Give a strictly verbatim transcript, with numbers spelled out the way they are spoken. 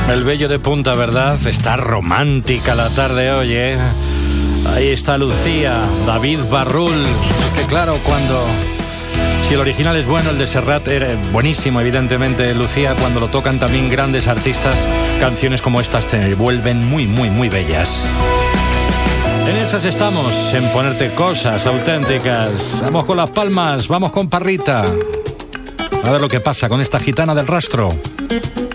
El Bello de Punta, ¿verdad? Está romántica la tarde hoy, ¿eh? Ahí está Lucía, David Barrul. Que claro, cuando... Si el original es bueno, el de Serrat era buenísimo, evidentemente. Lucía, cuando lo tocan también grandes artistas, canciones como estas te vuelven muy, muy, muy bellas. En esas estamos, en ponerte cosas auténticas. Vamos con las palmas, vamos con Parrita. A ver lo que pasa con esta gitana del rastro.